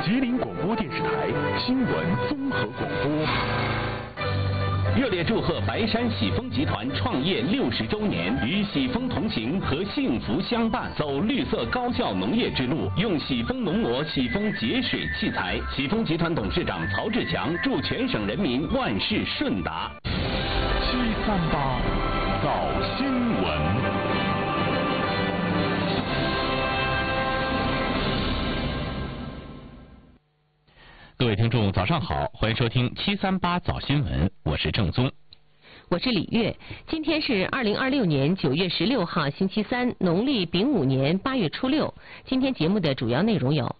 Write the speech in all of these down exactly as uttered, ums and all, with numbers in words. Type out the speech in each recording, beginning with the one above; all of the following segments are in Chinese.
吉林广播电视台新闻综合广播。热烈祝贺白山喜丰集团创业六十周年，与喜丰同行和幸福相伴，走绿色高效农业之路，用喜丰农膜、喜丰节水器材。喜丰集团董事长曹志强祝全省人民万事顺达。七三八早新闻。各位听众，早上好，欢迎收听七三八早新闻，我是郑宗， 我是李月。今天是二零二六年九月十六号，星期三，农历丙午年八月初六。今天节目的主要内容有：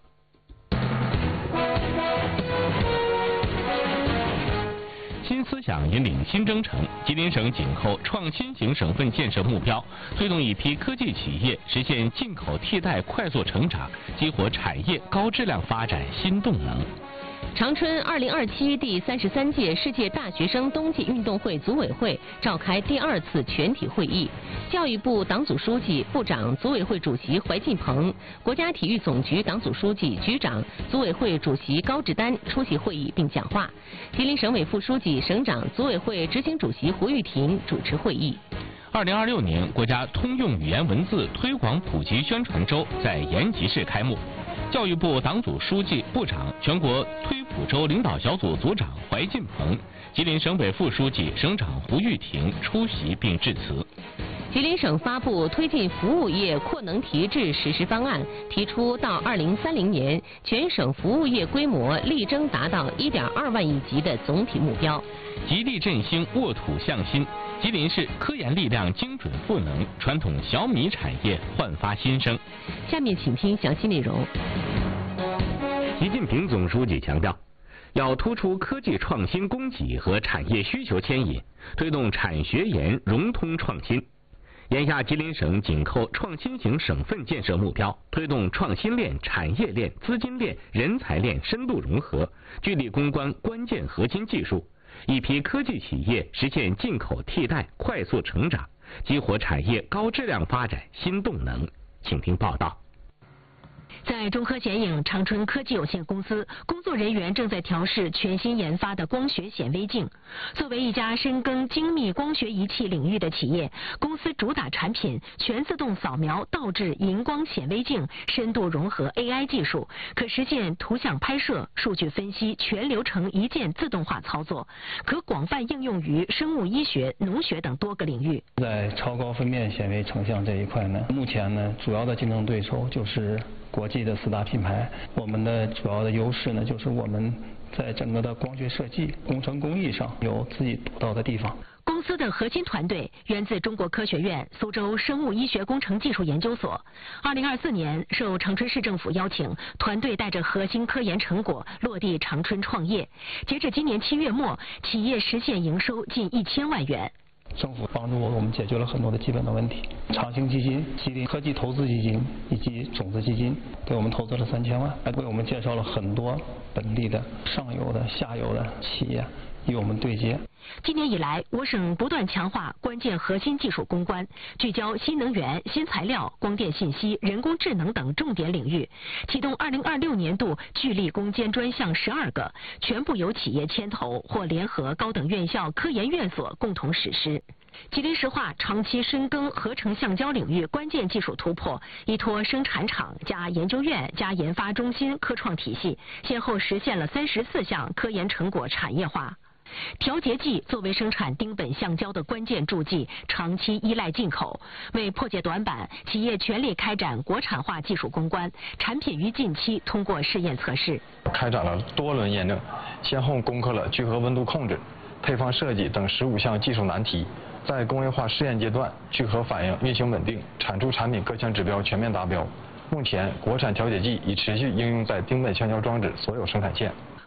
新思想引领新征程，吉林省紧扣创新型省份建设目标，推动一批科技企业实现进口替代快速成长，激活产业高质量发展新动能。 长春二零二七第三十三届世界大学生冬季运动会组委会召开第二次全体会议，教育部党组书记、部长、组委会主席怀进鹏，国家体育总局党组书记、局长、组委会主席高志丹出席会议并讲话。吉林省委副书记、省长、组委会执行主席胡玉婷主持会议。 二零二六年国家通用语言文字推广普及宣传周在延吉市开幕。教育部党组书记、部长、全国推普周领导小组组长怀进鹏，吉林省委副书记、省长胡玉婷出席并致辞。 吉林省发布推进服务业扩能提质实施方案，提出到二零三零年全省服务业规模力争达到一点二万亿级的总体目标。 极地振兴，沃土向新，吉林市科研力量精准赋能，传统小米产业焕发新生。 下面请听详细内容。 习近平总书记强调，要突出科技创新供给和产业需求牵引，推动产学研融通创新。眼下，吉林省紧扣创新型省份建设目标，推动创新链、产业链、资金链、人才链深度融合，聚力攻关关键核心技术，一批科技企业实现进口替代快速成长，激活产业高质量发展新动能。请听报道。 在中科显影长春科技有限公司，工作人员正在调试全新研发的光学显微镜。作为一家深耕精密光学仪器领域的企业，公司主打产品全自动扫描倒置荧光显微镜，深度融合 A I 技术，可实现图像拍摄、数据分析全流程一键自动化操作，可广泛应用于生物医学、农学等多个领域。 在超高分辨显微成像这一块呢，目前呢主要的竞争对手就是国际的四大品牌。我们的主要的优势呢，就是我们在整个的光学设计、工程工艺上有自己独到的地方。 公司的核心团队源自中国科学院苏州生物医学工程技术研究所。二零二四年，受长春市政府邀请，团队带着核心科研成果落地长春创业。截至今年七月末，企业实现营收近一千万元。 政府帮助我们解决了很多的基本的问题，长兴基金、吉林科技投资基金以及种子基金给我们投资了三千万，还为我们介绍了很多本地的上游的、下游的企业与我们对接。 今年以来，我省不断强化关键核心技术攻关，聚焦新能源、新材料、光电信息、人工智能等重点领域，启动二零二六年度聚力攻坚专项十二个，全部由企业牵头或联合高等院校、科研院所共同实施。吉林石化长期深耕合成橡胶领域关键技术突破，依托生产厂加研究院加研发中心科创体系，先后实现了三十四项科研成果产业化。调节剂作为生产丁苯橡胶的关键助剂，长期依赖进口。为破解短板，企业全力开展国产化技术攻关，产品于近期通过试验测试， 开展了多轮验证，先后攻克了聚合温度控制、配方设计等十五项技术难题。在工业化试验阶段，聚合反应运行稳定，产出产品各项指标全面达标。目前，国产调节剂已持续应用在丁苯橡胶装置所有生产线。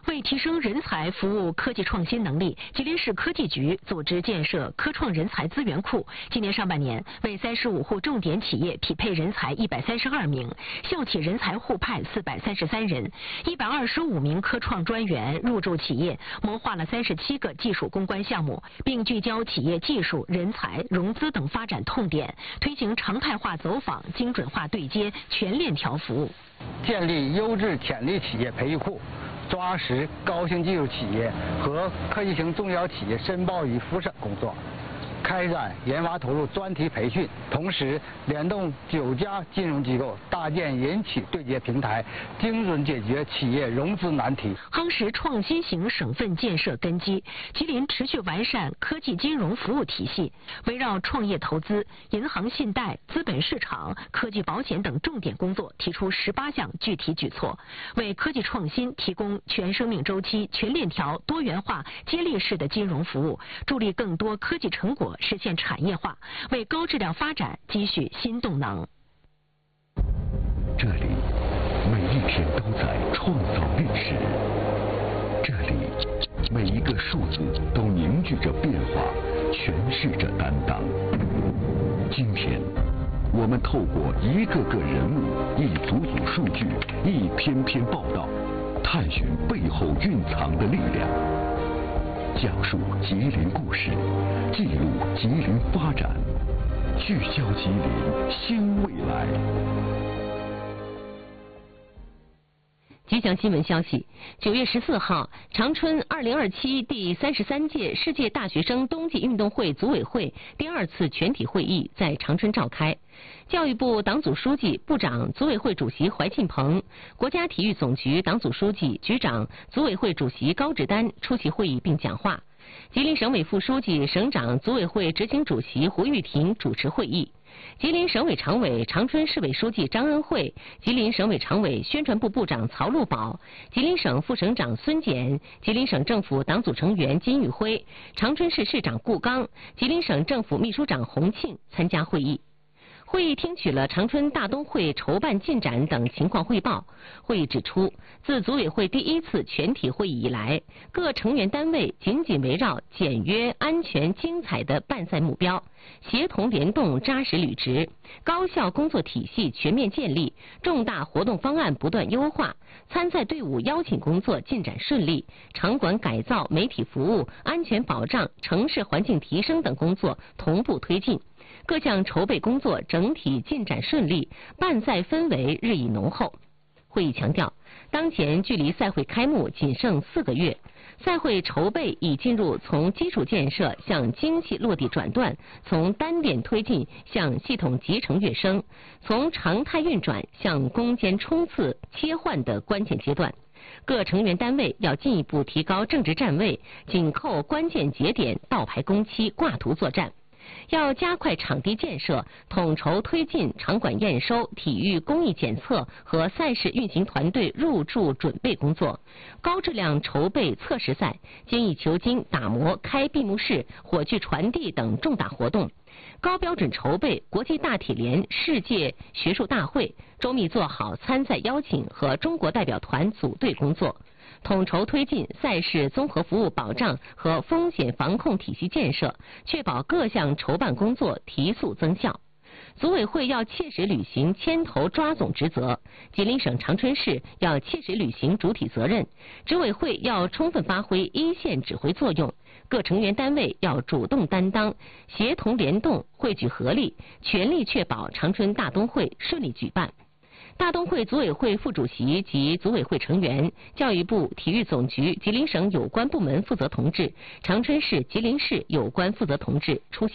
为提升人才服务科技创新能力，吉林市科技局组织建设科创人才资源库。今年上半年，为三十五户重点企业匹配人才一百三十二名，校企人才互派四百三十三人，一百二十五名科创专员入驻企业，谋划了三十七个技术攻关项目，并聚焦企业技术、人才、融资等发展痛点，推行常态化走访、精准化对接、全链条服务， 建立优质潜力企业培育库。抓实高新技术企业和科技型中小企业申报与复审工作，开展研发投入专题培训，同时联动九家金融机构搭建银企对接平台，精准解决企业融资难题， 夯实创新型省份建设根基。吉林持续完善科技金融服务体系，围绕创业投资、银行信贷、资本市场、科技保险等重点工作，提出十八项具体举措，为科技创新提供全生命周期、全链条、多元化、接力式的金融服务，助力更多科技成果实现产业化，为高质量发展积蓄新动能。 这里每一天都在创造历史，这里每一个数字都凝聚着变化，诠释着担当。今天我们透过一个个人物、一组组数据、一篇篇报道，探寻背后蕴藏的力量，讲述吉林故事，记录吉林发展，聚焦吉林新未来。 吉祥新闻消息，九月十四号，长春二零二七第三十三届世界大学生冬季运动会组委会第二次全体会议在长春召开。教育部党组书记、部长、组委会主席怀进鹏，国家体育总局党组书记、局长、组委会主席高志丹出席会议并讲话。吉林省委副书记、省长、组委会执行主席胡玉婷主持会议。吉林省委常委、长春市委书记张恩惠，吉林省委常委、宣传部部长曹路宝，吉林省副省长孙简，吉林省政府党组成员金宇辉，长春市市长顾刚，吉林省政府秘书长洪庆参加会议。会议听取了长春大冬会筹办进展等情况汇报。会议指出，自组委会第一次全体会议以来，各成员单位紧紧围绕简约、安全、精彩的办赛目标，协同联动扎实履职，高效工作体系全面建立，重大活动方案不断优化，参赛队伍邀请工作进展顺利，场馆改造、媒体服务、安全保障、城市环境提升等工作同步推进。各项筹备工作整体进展顺利，办赛氛围日益浓厚。会议强调，当前距离赛会开幕仅剩四个月，赛会筹备已进入从基础建设向精细落地转段，从单点推进向系统集成跃升，从常态运转向攻坚冲刺切换的关键阶段。各成员单位要进一步提高政治站位，紧扣关键节点，倒排工期，挂图作战。要加快场地建设，统筹推进场馆验收、体育工艺检测和赛事运行团队入驻准备工作，高质量筹备测试赛、精益求精打磨开闭幕式、火炬传递等重大活动，高标准筹备国际大体联世界学术大会，周密做好参赛邀请和中国代表团组队工作。统筹推进赛事综合服务保障和风险防控体系建设，确保各项筹办工作提速增效。组委会要切实履行牵头抓总职责，吉林省长春市要切实履行主体责任，执委会要充分发挥一线指挥作用，各成员单位要主动担当，协同联动，汇聚合力，全力确保长春大冬会顺利举办。大冬会组委会副主席及组委会成员、教育部、体育总局、吉林省有关部门负责同志、长春市、吉林市有关负责同志出席。